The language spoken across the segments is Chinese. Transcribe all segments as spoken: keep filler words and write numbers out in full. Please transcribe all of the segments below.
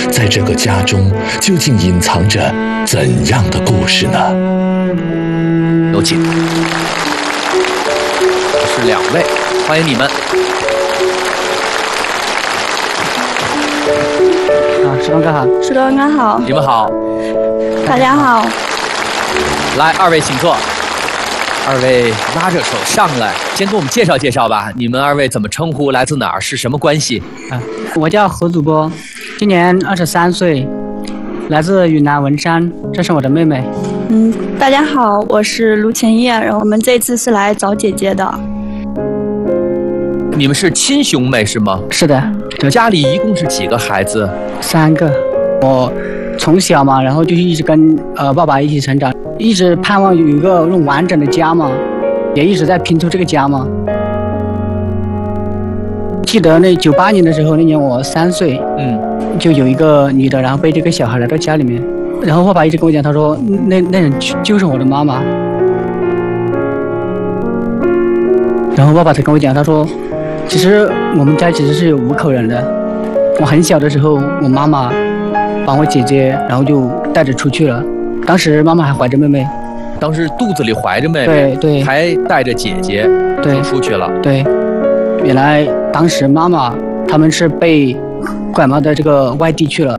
在这个家中究竟隐藏着怎样的故事呢？ 有请，是两位，欢迎你们。 啊，石东哥好， 石东哥好， 你们好， 大家好。 来，二位请坐。二位拉着手上来，先给我们介绍介绍吧。你们二位怎么称呼？来自哪儿？是什么关系？ 啊，我叫何祖波，今年二十三岁，来自云南文山，这是我的妹妹。 嗯，大家好，我是卢前叶，然后我们这次是来找姐姐的。 你们是亲兄妹是吗？ 是的， 家里一共是几个孩子？ 三个。我从小嘛，然后就一直跟呃爸爸一起成长，一直盼望有一个那种完整的家嘛，也一直在拼凑这个家嘛。记得那九八年的时候，那年我三岁， 嗯， 就有一个女的，然后背这个小孩来到家里面，然后爸爸一直跟我讲，他说那那人就是我的妈妈。然后爸爸才跟我讲，他说其实我们家其实是有五口人的。我很小的时候，我妈妈把我姐姐，然后就带着出去了。当时妈妈还怀着妹妹， 当时肚子里怀着妹妹， 对对， 还带着姐姐， 对， 出去了。 对，原来当时妈妈他们是被拐卖到这个外地去了。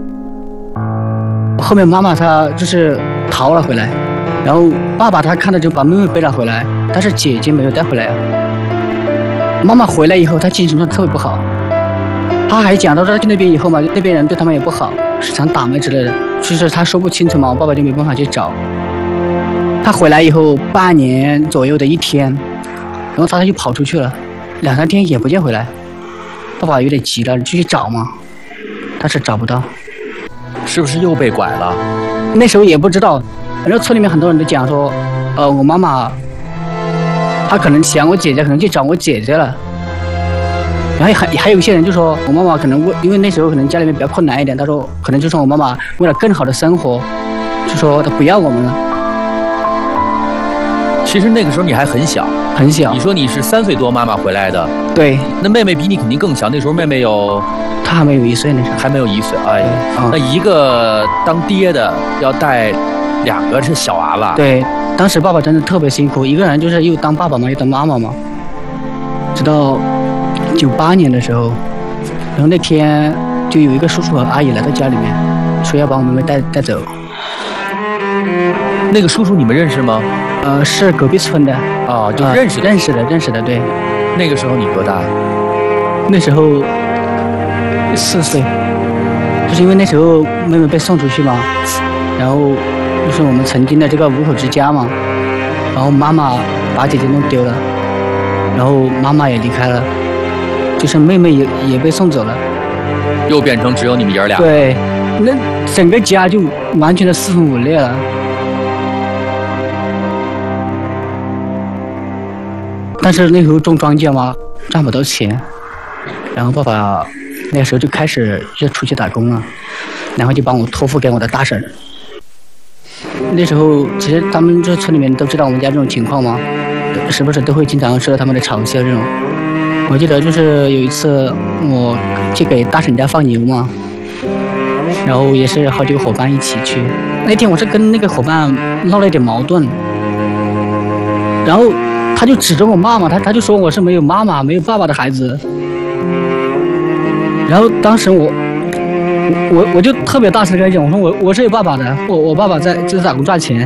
后面妈妈她就是逃了回来，然后爸爸他看到就把妹妹背了回来，但是姐姐没有带回来啊。妈妈回来以后，她精神状态特别不好。他还讲到他去那边以后嘛，那边人对他们也不好，时常打骂之类的，就是他说不清楚嘛，我爸爸就没办法去找。他回来以后半年左右的一天，然后他就跑出去了，两三天也不见回来。爸爸有点急了，就去找嘛，但是找不到。 是不是又被拐了？ 那时候也不知道，反正村里面很多人都讲说，呃，我妈妈，她可能想我姐姐，可能去找我姐姐了。然后还还有一些人就说我妈妈可能为因为那时候可能家里面比较困难一点，他说可能就说我妈妈为了更好的生活，就说她不要我们了。 其实那个时候你还很小， 很小。 你说你是三岁多妈妈回来的， 对。 那妹妹比你肯定更小，那时候妹妹有， 她还没有一岁那时候， 还没有一岁。哎， 嗯、 那一个当爹的要带两个是小娃娃。 对，当时爸爸真的特别辛苦，一个人就是又当爸爸嘛，又当妈妈嘛，直到九八年的时候，然后那天就有一个叔叔和阿姨来到家里面，说要把我妹妹带带走。 那个叔叔你们认识吗？ 呃，是隔壁村的。 哦，就认识的、 呃、认识的，认识的，对。 那个时候你多大？ 那时候四岁，就是因为那时候妹妹被送出去嘛，然后就是我们曾经的这个五口之家嘛，然后妈妈把姐姐弄丢了。然后妈妈也离开了，就是妹妹也也被送走了， 又变成只有你们爷儿俩。 对，那整个家就完全的四分五裂了。但是那时候种庄稼嘛，赚不到钱，然后爸爸那时候就开始就出去打工了，然后就帮我托付给我的大婶。那时候其实他们这村里面都知道我们家这种情况嘛。时不时都会经常受到他们的嘲笑这种。我记得就是有一次我去给大婶家放牛嘛，然后也是好几个伙伴一起去。那天我是跟那个伙伴闹了一点矛盾，然后他就指着我骂嘛，他他就说我是没有妈妈没有爸爸的孩子。然后当时我我我就特别大声跟他讲，我说我我是有爸爸的，我我爸爸在在打工赚钱。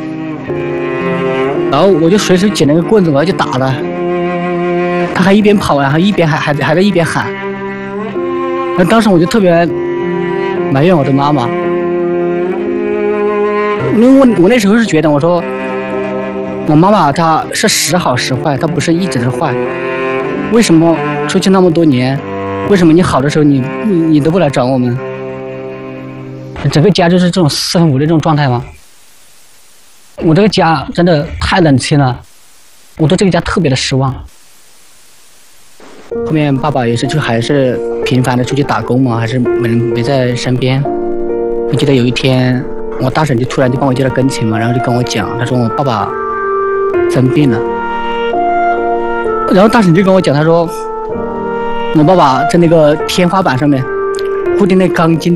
然后我就随手捡了个棍子，我要去打他，他还一边跑，然后一边还还还在一边喊。那当时我就特别埋怨我的妈妈，因为我我那时候是觉得，我说我妈妈她是时好时坏，她不是一直是坏。为什么出去那么多年，为什么你好的时候你你你都不来找我们？整个家就是这种四分五裂这种状态吗？我这个家真的太冷清了，我对这个家特别的失望。后面爸爸也是就还是频繁的出去打工嘛，还是没人没在身边。我记得有一天，我大婶就突然就帮我接到跟前嘛，然后就跟我讲，他说我爸爸生病了。然后大婶就跟我讲，他说我爸爸在那个天花板上面固定那钢筋。